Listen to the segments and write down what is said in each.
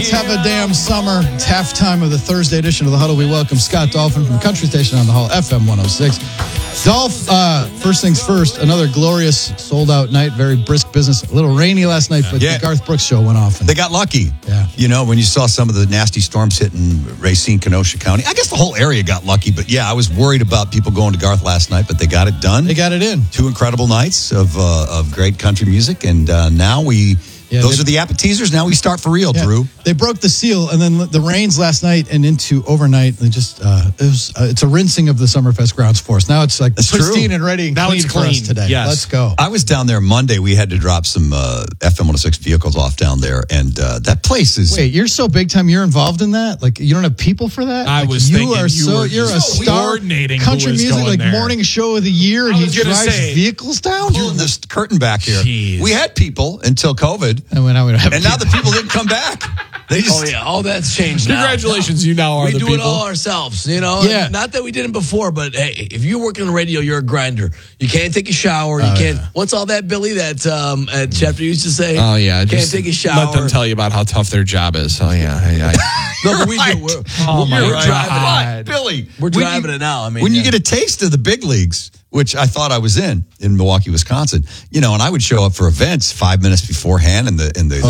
Let's have a damn summer. It's halftime of the Thursday edition of The Huddle. We welcome Scott Dolphin from Country Station on the Hall, FM 106. Dolph, first things first, another glorious sold-out night, very brisk business. A little rainy last night, but the Garth Brooks show went off. They got lucky. Yeah. You know, when you saw some of the nasty storms hitting Racine, Kenosha County. I guess the whole area got lucky, but yeah, I was worried about people going to Garth last night, but they got it done. They got it in. 2 incredible nights of great country music, and now those are the appetizers. Now we start for real, Drew. They broke the seal, and then the rains last night and into overnight. They just it's a rinsing of the Summerfest grounds for us. Now it's like pristine and ready and now clean it's for us today. Yes. Let's go. I was down there Monday. We had to drop some FM 106 vehicles off down there, and that place is. Wait, you're so big time. You're involved in that? Like you don't have people for that? I like, was you thinking are you're a star. Coordinating country music, like there. morning show of the year, and he drives vehicles down. Pulling this curtain back here. Jeez. We had people until COVID, and now we don't have. And now the people didn't come back. They just, all that's changed now. Congratulations, you now are the people. We do it all ourselves, you know? Yeah. Not that we didn't before, but hey, if you're working on radio, you're a grinder. You can't take a shower. You can't. Yeah. What's all that, Billy, that Chapter used to say? Oh, yeah. Can't take a shower. Let them tell you about how tough their job is. Oh, yeah. No, but we do. We're driving it. Billy. We're driving it now. I mean, when you get a taste of the big leagues, which I thought I was in Milwaukee, Wisconsin, you know, and I would show up for events 5 minutes beforehand, and the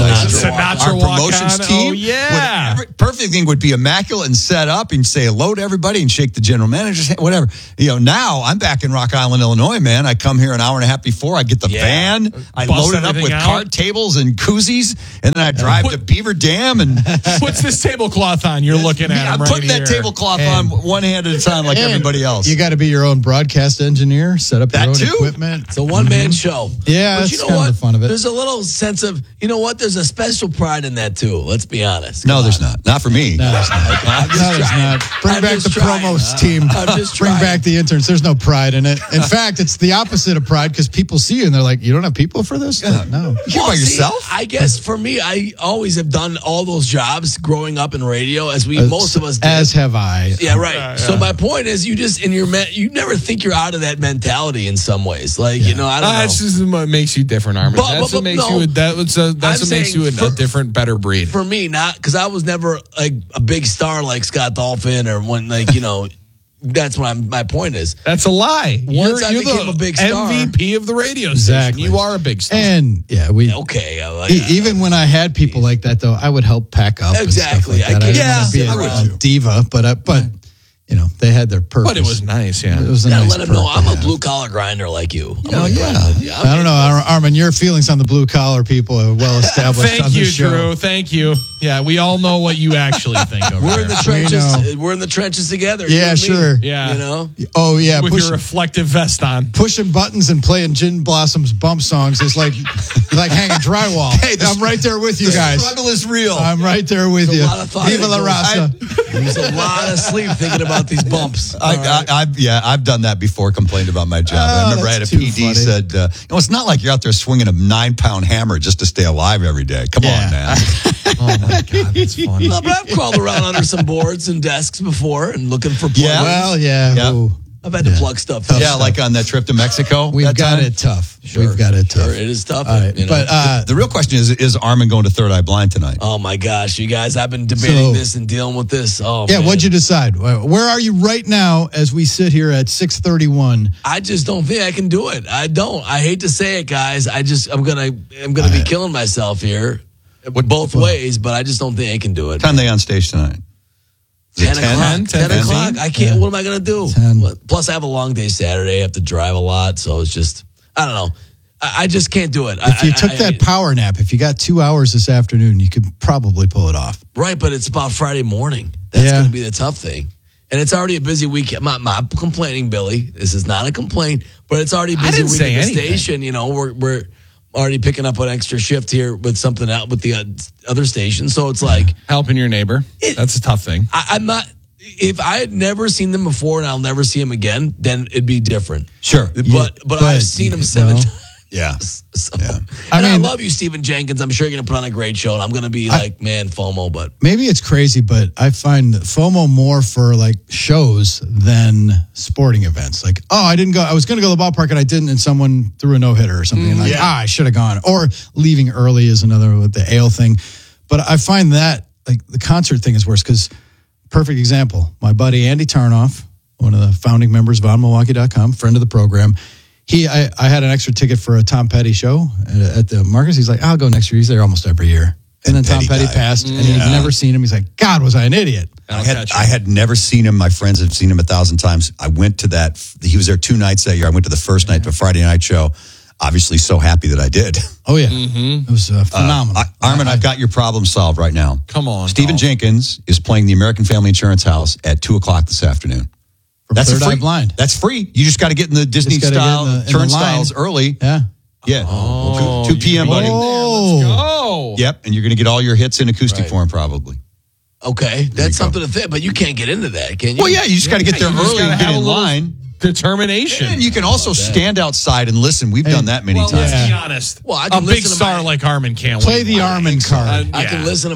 Sinatra our promotions team, everything would be immaculate and set up, and say hello to everybody and shake the general manager's hand, whatever. You know, now I'm back in Rock Island, Illinois, man. I come here an hour and a half before. I get the van, I load it up with card tables and koozies, and then I drive to Beaver Dam and what's this tablecloth on? You're looking at. I'm putting that tablecloth on one hand at a time, like everybody else. You got to be your own broadcast engineer. Set up your own equipment. It's a one-man show. Yeah, but that's kind of the fun of it. There's a little sense of, you know what? There's a special pride in that too. Let's be honest. No, there's not. Not for me. No, there's not. There's not. Bring back the promos team. Bring back the interns. There's no pride in it. In fact, it's the opposite of pride because people see you and they're like, "You don't have people for this?" No. You're by yourself. I guess for me, I always have done all those jobs growing up in radio, most of us did. As have I. Yeah, right. So my point is, you just you never think you're out of that mentality in some ways. Like you know, I don't know. That's just what makes you different, Armin. That's what makes you a different, better breed. For me, not because I was never like a big star like Scott Dolphin or one like you know. That's what my point is. That's a lie. Once I became a big star, MVP of the radio station. You are a big star. And even when I had people like that, though, I would help pack up. Exactly. And stuff like that. I didn't want to be a diva, but you know, they had their purpose. But it was nice, yeah. It was a nice let them know I'm a blue-collar grinder like you. I don't know, Armin, your feelings on the blue-collar people are well established on Thank the you, show. Drew. Thank you. Yeah, we all know what you actually think of We're in the trenches. We're in the trenches together. Yeah, sure. Yeah. You know? Oh, yeah. With your reflective vest on. Pushing buttons and playing Gin Blossom's bump songs is like hanging drywall. Hey, I'm right there with you guys. The struggle is real. I'm right there with you. Viva la raza. There's a lot of sleep thinking about these bumps. I've done that before, complained about my job. I remember I had a PD said, it's not like you're out there swinging a 9-pound hammer just to stay alive every day. Come on, man. Oh, my God, that's funny. No, but I've crawled around under some boards and desks before and looking for plugs. Yeah, well, yeah. I've had to plug stuff. Like on that trip to Mexico. We've got it tough. Sure. We've got it tough. Sure, it is tough. Right. You know? But the real question is Armin going to Third Eye Blind tonight? Oh, my gosh, you guys, I've been debating this and dealing with this. Oh, yeah, man. what'd you decide? Where are you right now as we sit here at 6:31? I just don't think I can do it. I don't. I hate to say it, guys. I'm gonna be killing myself here both ways, but I just don't think I can do it. What time are they on stage tonight? 10 o'clock. 10 o'clock. I can't. What am I going to do? 10. Plus, I have a long day Saturday. I have to drive a lot. So it's just, I don't know. I just can't do it. If you took that power nap, if you got 2 hours this afternoon, you could probably pull it off. Right, but it's about Friday morning. That's going to be the tough thing. And it's already a busy week. I'm not complaining, Billy. This is not a complaint, but it's already a busy week at the station. You know, we're already picking up an extra shift here with something out with the other station. So it's like helping your neighbor. That's a tough thing. I'm not. If I had never seen them before and I'll never see them again, then it'd be different. Sure, but I've seen them 7 times. Yeah. So, yeah. I love you, Stephen Jenkins. I'm sure you're going to put on a great show, and I'm going to be FOMO. But maybe it's crazy, but I find FOMO more for like shows than sporting events. Like, I didn't go. I was going to go to the ballpark and I didn't, and someone threw a no-hitter or something. I should have gone. Or leaving early is another with the ale thing. But I find that like the concert thing is worse because perfect example. My buddy Andy Tarnoff, one of the founding members of OnMilwaukee.com, friend of the program. I had an extra ticket for a Tom Petty show at the Marcus. He's like, I'll go next year. He's there almost every year. And then Tom Petty passed, and he'd never seen him. He's like, God, was I an idiot? I had never seen him. My friends had seen him 1,000 times. I went to that. He was there 2 nights that year. I went to the first night, the Friday night show. Obviously, so happy that I did. Oh, yeah. It was phenomenal. Armin, I've got your problem solved right now. Come on. Stephen Jenkins is playing the American Family Insurance House at 2 o'clock this afternoon. That's Third Eye Blind. That's free. You just got to get in the Disney style turnstiles early. Yeah. Yeah. 2 p.m., buddy. Let's go. Yep. And you're going to get all your hits in acoustic form, probably. Okay. That's something to think, but you can't get into that, can you? Well, yeah. You just got to get there early and get in line. Determination. And you can also stand outside and listen. We've done that many times. Let's be honest. Well, I can a big star like Armin can't play the Armin card. I can listen to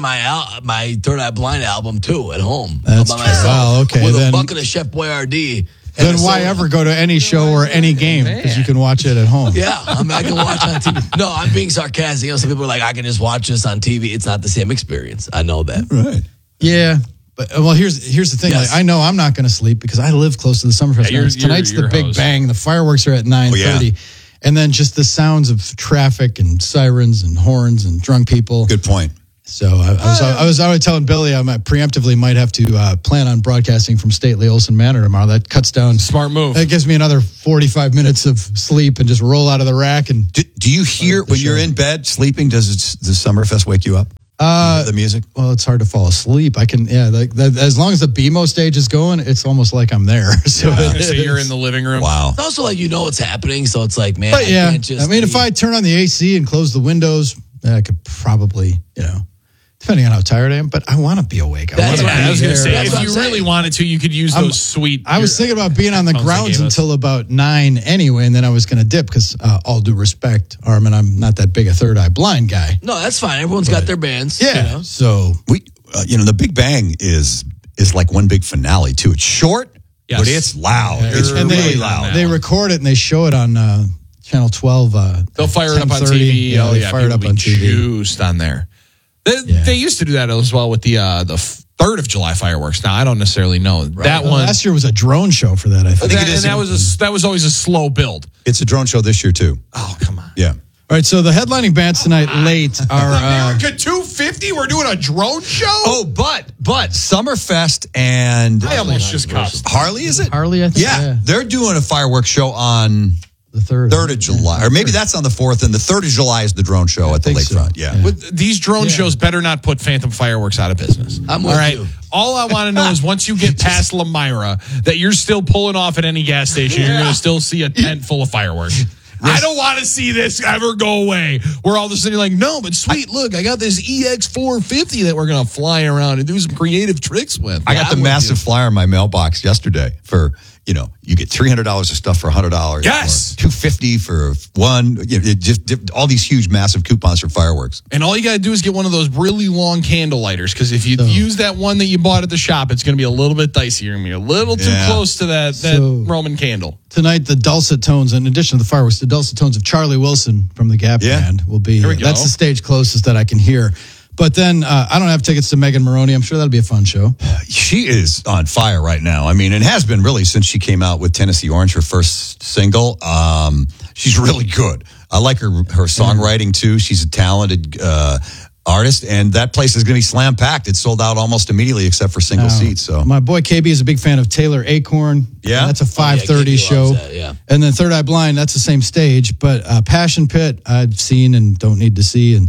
my Third Eye Blind album too at home. That's by myself. Well, okay. With then, a bucket of Chef Boyardee. Then why ever go to any show or any game? Because you can watch it at home. Yeah, I can watch on TV. No, I'm being sarcastic. Some people are like, I can just watch this on TV. It's not the same experience. I know that. Right. Yeah. But here's the thing. Yes. Like, I know I'm not going to sleep because I live close to the Summerfest. Tonight's the Big Bang. The fireworks are at 9:30, and then just the sounds of traffic and sirens and horns and drunk people. Good point. So I was already telling Billy I might preemptively might have to plan on broadcasting from Stately Olson Manor tomorrow. That cuts down. Smart move. That gives me another 45 minutes of sleep and just roll out of the rack. And do you hear when you're in bed sleeping? Does Summerfest wake you up? The music? Well, it's hard to fall asleep. I can, as long as the BMO stage is going, it's almost like I'm there. So, so you're in the living room. Wow. It's also like what's happening, so it's like, man, but yeah, if I turn on the AC and close the windows, I could probably, depending on how tired I am, but I want to be awake. I was going to say, if you really wanted to, you could use those sweet. I was thinking about being on the grounds until about 9 anyway, and then I was going to dip because, all due respect, Armin, I'm not that big a Third Eye Blind guy. No, that's fine. Everyone's got their bands. Yeah. So we, the Big Bang is like one big finale too. It's short, but it's loud. It's really loud. They record it and they show it on Channel 12. They'll fire it up on TV. Yeah, they fire it up on TV. Juiced on there. They used to do that as well with the 3rd of July fireworks. Now I don't necessarily know that one. Last year was a drone show for that. I think it is. And that was always a slow build. It's a drone show this year too. Oh, come on. Yeah. All right. So the headlining bands tonight late are America 250. We're doing a drone show. Oh, but Summerfest and I almost just cussed. Harley, is it? Harley, I think. Yeah, they're doing a fireworks show on the 3rd of July, or maybe that's on the 4th, and the 3rd of July is the drone show at the lakefront. Yeah. But these drone shows better not put Phantom Fireworks out of business. I'm with you. All I want to know is once you get past Lamira, that you're still pulling off at any gas station. You're going to still see a tent full of fireworks. I don't want to see this ever go away. Where all of a sudden you're like, no, but sweet, look, I got this EX450 that we're going to fly around and do some creative tricks with. I got the massive flyer in my mailbox yesterday for, you get $300 of stuff for $100. Yes. Or $250 for one. Just all these huge, massive coupons for fireworks. And all you got to do is get one of those really long candle lighters, because if you use that one that you bought at the shop, it's going to be a little bit dicey. You're going to be a little too close to that Roman candle. Tonight, the dulcet tones, in addition to the fireworks, the dulcet tones of Charlie Wilson from the Gap Band will be. That's the stage closest that I can hear. But then I don't have tickets to Megan Maroney. I'm sure that'll be a fun show. She is on fire right now. I mean, it has been really since she came out with Tennessee Orange, her first single. She's really good. I like her songwriting too. She's a talented artist, and that place is going to be slam packed. It's sold out almost immediately, except for single seats. So my boy KB is a big fan of Taylor Acorn. Yeah, that's a 5:30 show. That, and then Third Eye Blind, that's the same stage. But Passion Pit, I've seen and don't need to see. And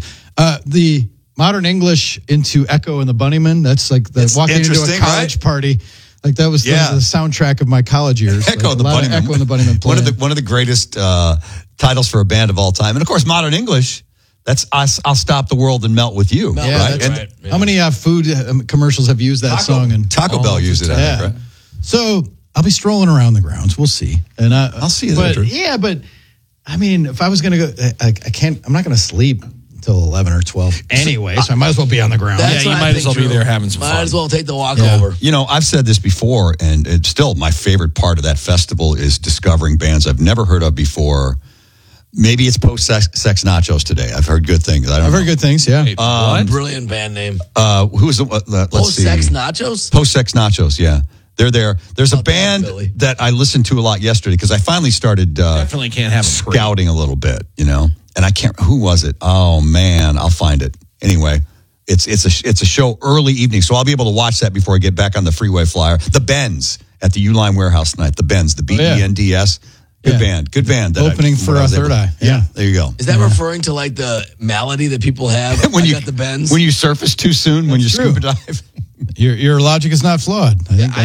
the Modern English into Echo and the Bunnymen. That's like walking into a college party. Like that was the soundtrack of my college years. Echo and the Bunnymen. Echo and the Bunnymen playing. One of the greatest titles for a band of all time. And of course, Modern English. That's us. I'll stop the world and melt with you. Right? Right. How many food commercials have used that song? And Taco Bell used it. I think, right? So I'll be strolling around the grounds. We'll see. And I'll see you later. But I mean, if I was going to go, I can't. I'm not going to sleep until 11 or 12 anyway. So I might as well be on the ground. You might as well be there having some fun. Might as well take the walk over. I've said this before, and it's still my favorite part of that festival is discovering bands I've never heard of before. Maybe it's post-sex nachos today. I've heard good things. I've heard good things, yeah. Brilliant band name. Who's let's Post-sex see. nachos? Post-sex nachos, yeah. They're there. There's a band that I listened to a lot yesterday because I finally started definitely can't have scouting a little bit, And I can't. Who was it? Oh man, I'll find it. Anyway, it's a show early evening, so I'll be able to watch that before I get back on the freeway flyer. The Bends at the Uline Warehouse tonight. The Bends, the BENDS. Good band. Opening for Third Eye. Yeah, there you go. Is that referring to like the malady that people have when you got the Bends? When you surface too soon, when you scuba dive. Your logic is not flawed.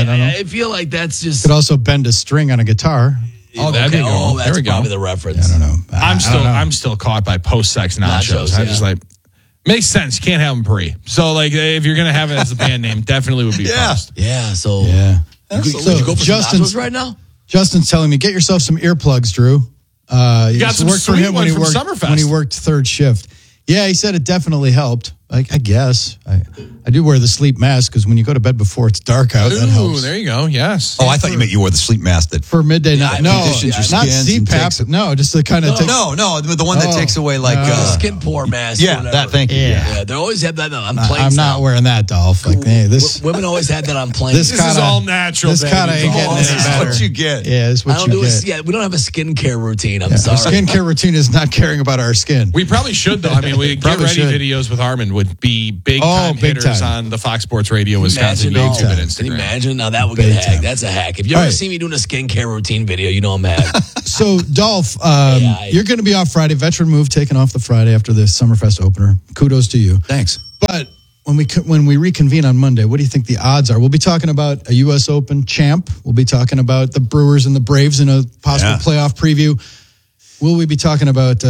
I feel like that's just. Could also bend a string on a guitar. Oh, that'd be good. Oh, that's there we probably go. the reference. I don't know. I'm still caught by post-sex nachos. I just makes sense. You can't have them pre. So if you're gonna have it as a band name, definitely would be post. Yeah. So Oh. would you go for Justin's right now? Justin's telling me get yourself some earplugs, Drew. You got some sweet ones from Summerfest when he worked third shift. Yeah, he said it definitely helped. I guess I do wear the sleep mask because when you go to bed before it's dark out, that helps. There you go. Yes. Oh, I thought you meant you wore the sleep mask that for midday. No, conditions your not skin. CPAP. No, just the kind of no, the one that takes away the skin pore mask. Yeah, that. Thank you. Yeah, they always have that on planes. I'm not wearing that, Dolph. Like, hey, this women always had that on planes. This is all natural. This kind of ain't getting any better. What you get? Yeah, it's what you get. Yeah, we don't have a skincare routine. I'm sorry. Our skincare routine is not caring about our skin. We probably should though. I mean, we get ready videos with Harmon would be big time hitters on the Fox Sports Radio Wisconsin YouTube and Instagram. Can you imagine? Now that would get hacked. That's a hack. If you ever see me doing a skincare routine video, you know I'm hacked. So, Dolph, you're going to be off Friday. Veteran move taken off the Friday after the Summerfest opener. Kudos to you. Thanks. But when we reconvene on Monday, what do you think the odds are? We'll be talking about a U.S. Open champ. We'll be talking about the Brewers and the Braves in a possible playoff preview. Will we be talking about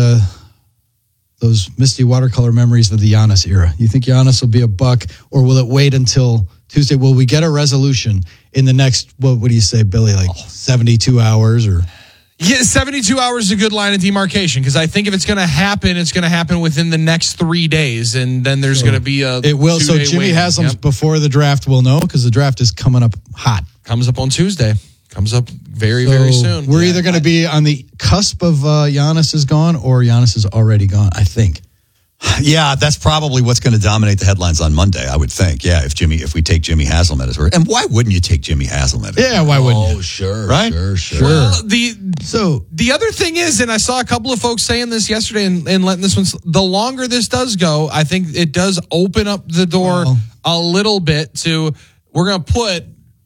those misty watercolor memories of the Giannis era? You think Giannis will be a buck, or will it wait until Tuesday? Will we get a resolution in the next, what do you say, Billy, 72 hours or? Yeah, 72 hours is a good line of demarcation because I think if it's going to happen within the next 3 days, and then there's going to be a it will. So Jimmy Haslam's before the draft will know because the draft is coming up hot. Comes up on Tuesday. Comes up very soon. We're either going to be on the cusp of Giannis is gone or Giannis is already gone, I think. Yeah, that's probably what's going to dominate the headlines on Monday, I would think. Yeah, if we take Jimmy Haslam at his word. And why wouldn't you take Jimmy Haslam at his word? Yeah, why wouldn't you? Oh, sure. Right? Sure. Well, the other thing is, and I saw a couple of folks saying this yesterday and letting this one, the longer this does go, I think it does open up the door a little bit to, we're going to put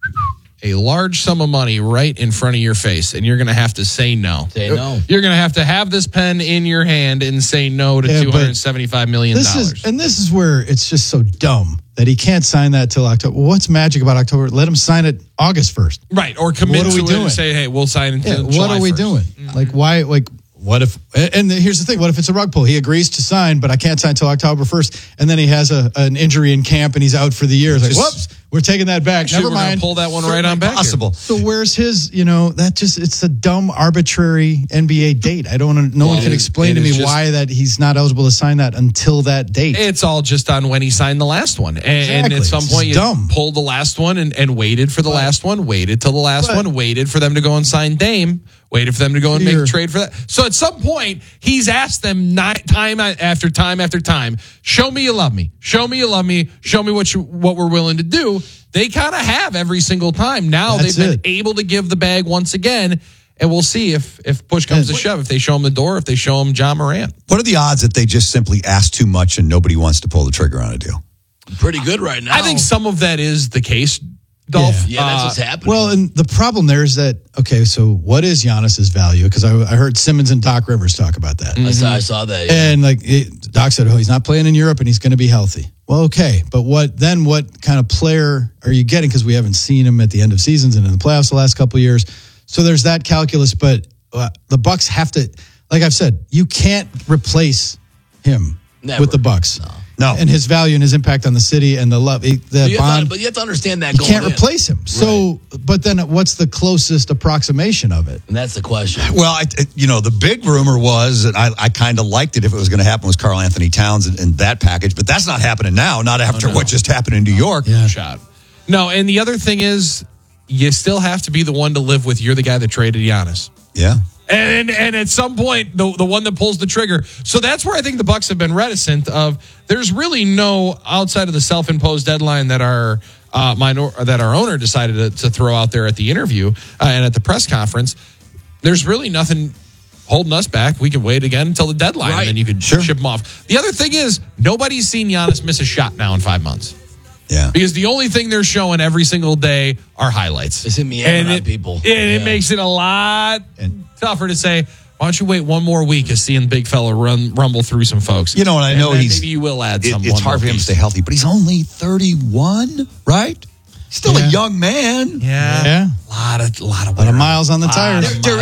a large sum of money right in front of your face, and you're going to have to say no. Say no. You're going to have this pen in your hand and say no to $275 million. This is where it's just so dumb that he can't sign that till October. Well, what's magic about October? Let him sign it August 1st. Right, or commit to it and say, hey, we'll sign it until July 1st. What are we doing? Mm-hmm. Why, what if, and here's the thing, what if it's a rug pull? He agrees to sign, but I can't sign until October 1st, and then he has an injury in camp and he's out for the year. It's whoops, we're taking that back. Never mind. Pull that one right on back. Possible. So where's his, it's a dumb, arbitrary NBA date. No one can explain to me why that he's not eligible to sign that until that date. It's all just on when he signed the last one. And at some point, you pulled the last one and waited for the last one, waited till the last one, waited for them to go and sign Dame, waited for them to go and make a trade for that. So at some point, he's asked them time after time after time, show me you love me. Show me you love me. Show me what we're willing to do. They kind of have every single time. Now they've been able to give the bag once again, and we'll see if push comes to shove, if they show him the door, if they show him John Morant. What are the odds that they just simply ask too much and nobody wants to pull the trigger on a deal? Pretty good right now. I think some of that is the case, Dolph. Yeah, that's what's happening. Well, and the problem there is that, so what is Giannis's value? Because I heard Simmons and Doc Rivers talk about that. Mm-hmm. I saw that. Yeah. And Doc said, he's not playing in Europe and he's going to be healthy. Well, okay, but what kind of player are you getting? Because we haven't seen him at the end of seasons and in the playoffs the last couple of years. So there's that calculus, but the Bucks have to, like I've said, you can't replace him with the Bucks. No. And his value and his impact on the city and the love, bond. But you have to understand that you can't replace him. So, but then what's the closest approximation of it? And that's the question. Well, the big rumor was, and I kind of liked it if it was going to happen, was Karl Anthony Towns and that package. But that's not happening now, not after what just happened in New York. Yeah. Shot. No, and the other thing is, you still have to be the one to live with, you're the guy that traded Giannis. Yeah. And at some point, the one that pulls the trigger. So that's where I think the Bucs have been reticent of. There's really no, outside of the self-imposed deadline that our owner decided to throw out there at the interview and at the press conference. There's really nothing holding us back. We can wait again until the deadline, and then you can ship them off. The other thing is, nobody's seen Giannis miss a shot now in 5 months. Yeah. Because the only thing they're showing every single day are highlights. It's in Miami, people. It makes it a lot tougher to say, why don't you wait one more week of seeing big fella rumble through some folks? And I know maybe you will add some. It's hard for him to stay healthy, but he's only 31, right? Still a young man. Yeah. A lot of miles on the tires. There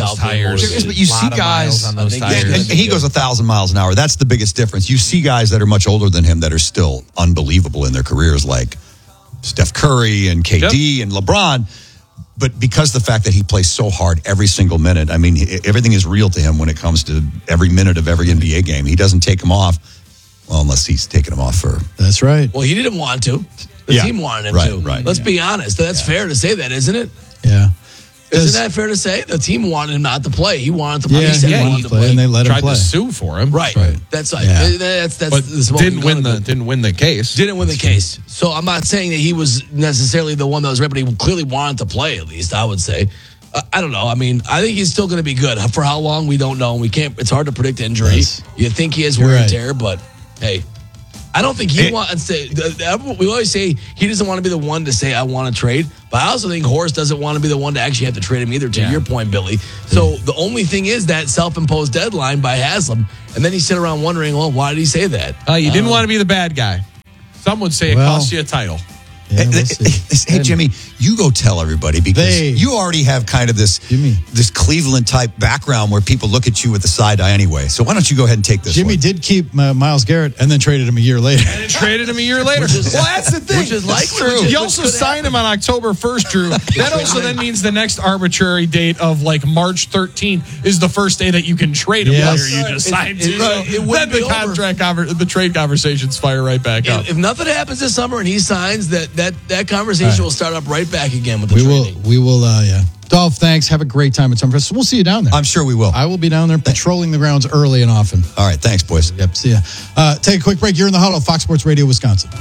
is, but you see guys on those tires. And he goes 1,000 miles an hour. That's the biggest difference. You see guys that are much older than him that are still unbelievable in their careers, like Steph Curry and KD and LeBron. But because the fact that he plays so hard every single minute, I mean, everything is real to him when it comes to every minute of every NBA game. He doesn't take them off, well, unless he's taking them off for. That's right. Well, he didn't want to. The team wanted him to. Right. Let's be honest. That's fair to say that, isn't it? Yeah. Isn't that fair to say? The team wanted him not to play. He wanted to play. Yeah, he wanted to play. And they let him Tried play. to sue for him. Right. That's right. Yeah. That's But didn't win the case. Didn't win the case. So I'm not saying that he was necessarily the one that was right, but he clearly wanted to play, at least, I would say. I don't know. I mean, I think he's still going to be good. For how long, we don't know. We can't. It's hard to predict injury. Yes. You think he has wear and tear, but hey, I don't think he wants to say. We always say he doesn't want to be the one to say, I want to trade. But I also think Horst doesn't want to be the one to actually have to trade him either, to your point, Billy. So the only thing is that self-imposed deadline by Haslam. And then he sit around wondering, well, why did he say that? You didn't want to be the bad guy. Some would say it cost you a title. Yeah, Hey, Jimmy, you go tell everybody, because you already have kind of this Cleveland type background where people look at you with the side eye anyway. So why don't you go ahead and take this Jimmy one? did keip Myles Garrett and then traded him a year later. And then traded him a year later. Well, that's the thing. Which is likely. True. You also signed him on October 1st, Drew. That also then means the next arbitrary date of like March 13th is the first day that you can trade him. Yes. You just signed to. Then the trade conversations fire right back up. If nothing happens this summer and he signs, that conversation will start up right back again with the trading. We will, Dolph, thanks. Have a great time at Summerfest. We'll see you down there. I'm sure we will. I will be down there patrolling the grounds early and often. All right. Thanks, boys. Yep. See ya. Take a quick break. You're in the huddle, Fox Sports Radio, Wisconsin.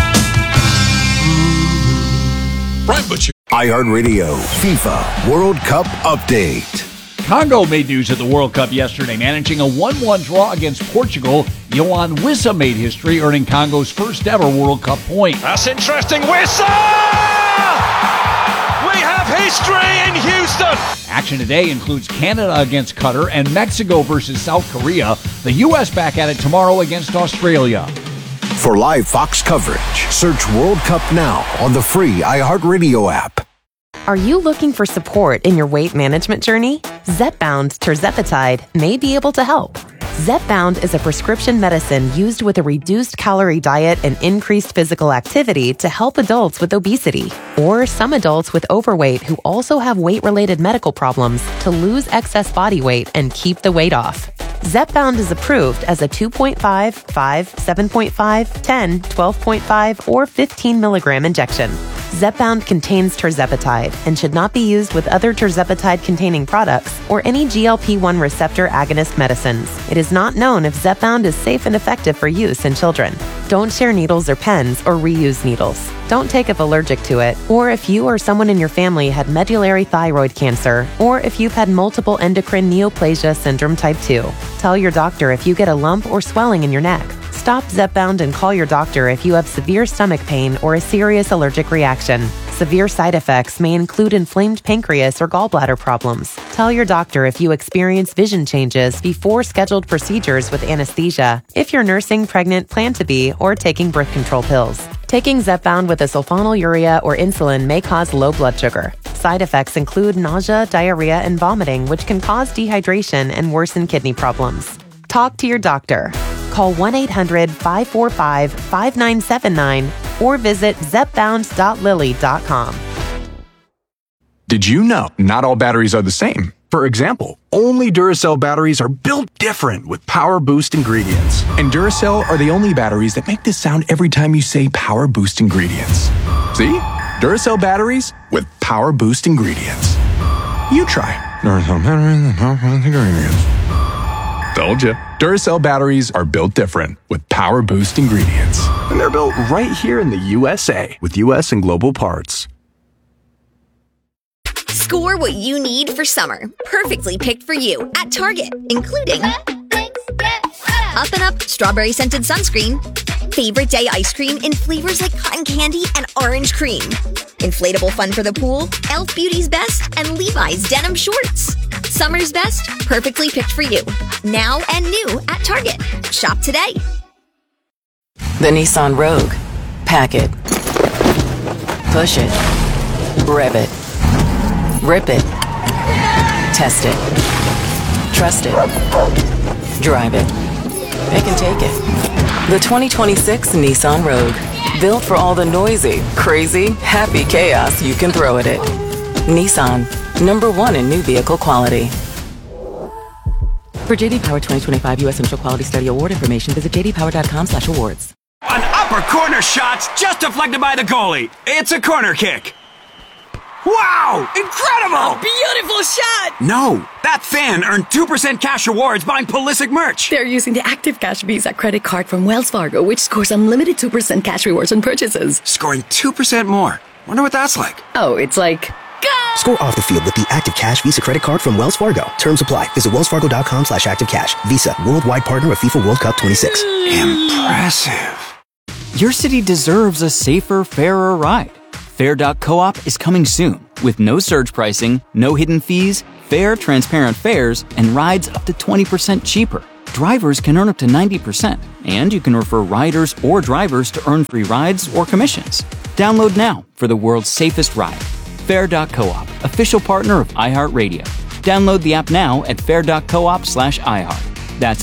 Brian Butcher. iHeartRadio FIFA World Cup Update. Congo made news at the World Cup yesterday, managing a 1-1 draw against Portugal. Yohan Wissa made history, earning Congo's first ever World Cup point. That's interesting. Wissa! We have history in Houston. Action today includes Canada against Qatar and Mexico versus South Korea. The U.S. back at it tomorrow against Australia. For live Fox coverage, search World Cup now on the free iHeartRadio app. Are you looking for support in your weight management journey? Zepbound tirzepatide may be able to help. Zepbound is a prescription medicine used with a reduced calorie diet and increased physical activity to help adults with obesity or some adults with overweight who also have weight-related medical problems to lose excess body weight and keep the weight off. Zepbound is approved as a 2.5, 5, 7.5, 10, 12.5, or 15 milligram injection. Zepbound contains tirzepatide and should not be used with other tirzepatide-containing products or any GLP-1 receptor agonist medicines. It is not known if Zepbound is safe and effective for use in children. Don't share needles or pens or reuse needles. Don't take if allergic to it, or if you or someone in your family had medullary thyroid cancer, or if you've had multiple endocrine neoplasia syndrome type 2. Tell your doctor if you get a lump or swelling in your neck. Stop Zepbound and call your doctor if you have severe stomach pain or a serious allergic reaction. Severe side effects may include inflamed pancreas or gallbladder problems. Tell your doctor if you experience vision changes before scheduled procedures with anesthesia, if you're nursing, pregnant, plan to be, or taking birth control pills. Taking Zepbound with a sulfonylurea or insulin may cause low blood sugar. Side effects include nausea, diarrhea, and vomiting, which can cause dehydration and worsen kidney problems. Talk to your doctor. Call 1-800-545-5979 or visit zepbound.lilly.com. Did you know not all batteries are the same? For example, only Duracell batteries are built different with Power Boost ingredients. And Duracell are the only batteries that make this sound every time you say Power Boost ingredients. See? Duracell batteries with Power Boost ingredients. You try. Duracell batteries and power-boost ingredients. Told ya. Duracell batteries are built different with power boost ingredients. And they're built right here in the USA with US and global parts. Score what you need for summer. Perfectly picked for you at Target, including Up and Up strawberry scented sunscreen, favorite day ice cream in flavors like cotton candy and orange cream, inflatable fun for the pool, Elf Beauty's Best, and Levi's denim shorts. Summer's best, perfectly picked for you. Now and new at Target. Shop today. The Nissan Rogue. Pack it. Push it. Rev it. Rip it. Test it. Trust it. Drive it. They can take it. The 2026 Nissan Rogue. Built for all the noisy, crazy, happy chaos you can throw at it. Nissan. #1 in new vehicle quality. For JD Power 2025 U.S. Central Quality Study Award information, visit jdpower.com/awards. An upper corner shot's just deflected by the goalie. It's a corner kick. Wow! Incredible! A beautiful shot! No, that fan earned 2% cash rewards buying Pulisic merch. They're using the Active Cash Visa credit card from Wells Fargo, which scores unlimited 2% cash rewards on purchases. Scoring 2% more. Wonder what that's like. Oh, it's like... Go! Score off the field with the Active Cash Visa credit card from Wells Fargo. Terms apply. Visit wellsfargo.com/activecash. Visa, worldwide partner of FIFA World Cup 26. Impressive. Your city deserves a safer, fairer ride. Fair.coop is coming soon with no surge pricing, no hidden fees, fair, transparent fares, and rides up to 20% cheaper. Drivers can earn up to 90%, and you can refer riders or drivers to earn free rides or commissions. Download now for the world's safest ride. Fair.coop, official partner of iHeartRadio. Download the app now at fair.coop/iHeart. That's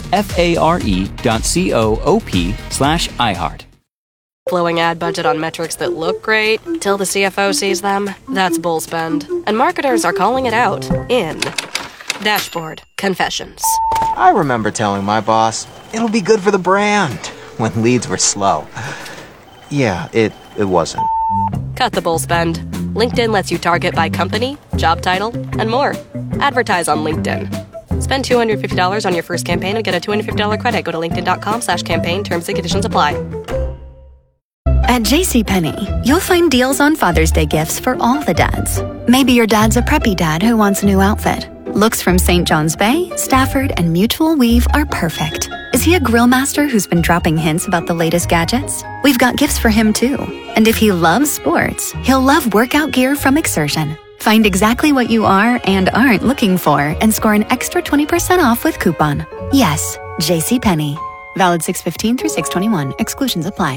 FARE.coop/iHeart. Blowing ad budget on metrics that look great till the CFO sees them. That's bull spend. And marketers are calling it out in Dashboard Confessions. I remember telling my boss, it'll be good for the brand, when leads were slow. Yeah, it wasn't. Cut the bull spend. LinkedIn lets you target by company, job title, and more. Advertise on LinkedIn. Spend $250 on your first campaign and get a $250 credit. Go to linkedin.com/campaign. Terms and conditions apply. At JCPenney, you'll find deals on Father's Day gifts for all the dads. Maybe your dad's a preppy dad who wants a new outfit. Looks from St. John's Bay, Stafford, and Mutual Weave are perfect. Is he a grill master who's been dropping hints about the latest gadgets? We've got gifts for him too. And if he loves sports, he'll love workout gear from Exertion. Find exactly what you are and aren't looking for and score an extra 20% off with coupon. Yes, JCPenney. Valid 6/15 through 6/21. Exclusions apply.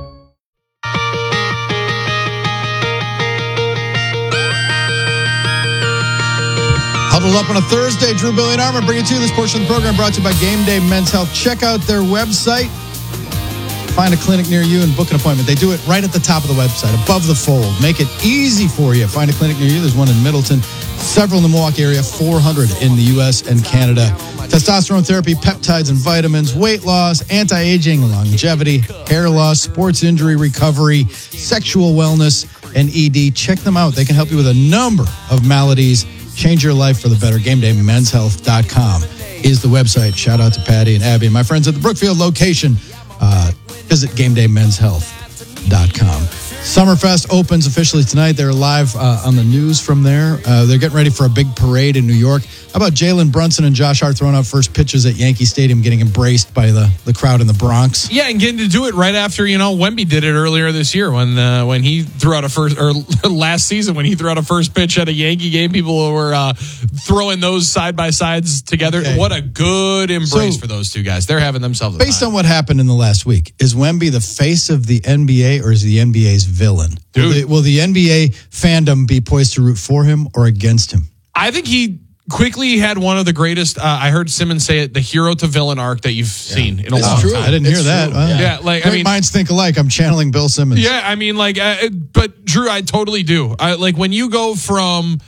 Huddled up on a Thursday, Drew, Billy, and Armin bringing to you this portion of the program brought to you by Game Day Men's Health. Check out their website. Find a clinic near you and book an appointment. They do it right at the top of the website, above the fold. Make it easy for you. Find a clinic near you. There's one in Middleton, several in the Milwaukee area, 400 in the U.S. and Canada. Testosterone therapy, peptides and vitamins, weight loss, anti-aging, longevity, hair loss, sports injury recovery, sexual wellness, and ED. Check them out. They can help you with a number of maladies. Change your life for the better. GameDayMen'sHealth.com is the website. Shout out to Patty and Abby and my friends at the Brookfield location. Visit GameDayMen'sHealth.com. Summerfest opens officially tonight. They're live on the news from there. They're getting ready for a big parade in New York. How about Jalen Brunson and Josh Hart throwing out first pitches at Yankee Stadium, getting embraced by the crowd in the Bronx? Yeah, and getting to do it right after, Wemby did it earlier this year when he threw out a first, or last season when he threw out a first pitch at a Yankee game. People were throwing those side by sides together. Okay. What a good embrace for those two guys. They're having themselves a Based on what happened in the last week, is Wemby the face of the NBA or is the NBA's villain? Will the NBA fandom be poised to root for him or against him? I think he quickly had one of the greatest, I heard Simmons say it, the hero to villain arc that you've seen in a long time. I didn't hear that. Wow. Great minds think alike. I'm channeling Bill Simmons. Yeah, but Drew, I totally do. When you go from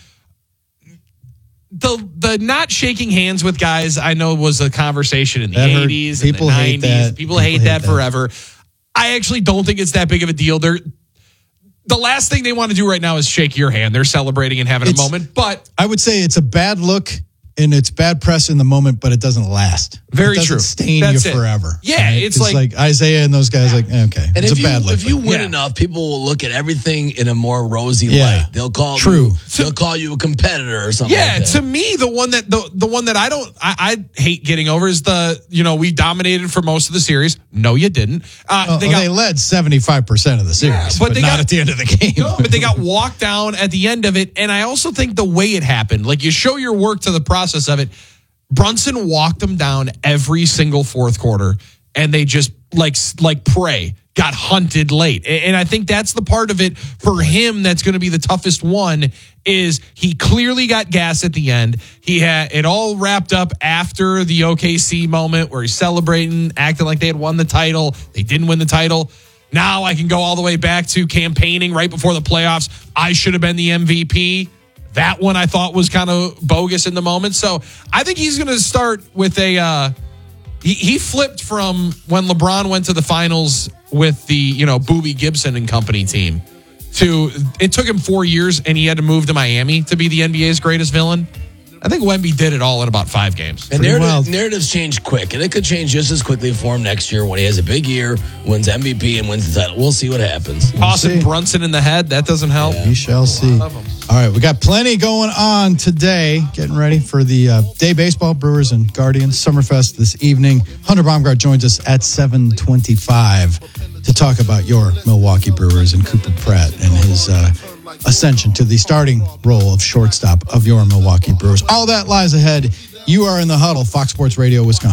the not shaking hands with guys, I know was a conversation in the 80s and the 90s. People hate that forever. I actually don't think it's that big of a deal. the last thing they want to do right now is shake your hand. They're celebrating and having a moment, but I would say it's a bad look and it's bad press in the moment, but it doesn't last. Very it doesn't true. stain That's you it. forever. Yeah, right? it's like Isaiah and those guys. Like, okay, And it's a bad look. If you win enough, people will look at everything in a more rosy Yeah. light. They'll call they'll call you a competitor or something. Yeah, like that. to me, the one that I hate getting over is we dominated for most of the series. No, you didn't. They led 75% of the series, but they not got at the end of the game. No, but they got walked down at the end of it, and I also think the way it happened, like you show your work to the process of it. Brunson walked them down every single fourth quarter, and they just like prey got hunted late. And I think that's the part of it for him that's going to be the toughest one. Is he clearly got gas at the end. He had it all wrapped up after the OKC moment where he's celebrating, acting like they had won the title. They didn't win the title. Now I can go all the way back to campaigning right before the playoffs. I should have been the MVP. That one I thought was kind of bogus in the moment. So I think he's going to start with he flipped from when LeBron went to the finals with the, Boobie Gibson and company team to it took him 4 years and he had to move to Miami to be the NBA's greatest villain. I think Wemby did it all in about 5 games. And narratives change quick, and it could change just as quickly for him next year when he has a big year, wins MVP, and wins the title. We'll see what happens. Tossing Brunson in the head, that doesn't help. We shall see. All right, we got plenty going on today. Getting ready for the day baseball, Brewers and Guardians Summerfest this evening. Hunter Baumgart joins us at 7:25 to talk about your Milwaukee Brewers and Cooper Pratt and his ascension to the starting role of shortstop of your Milwaukee Brewers. All that lies ahead. You are in the huddle, Fox Sports Radio, Wisconsin.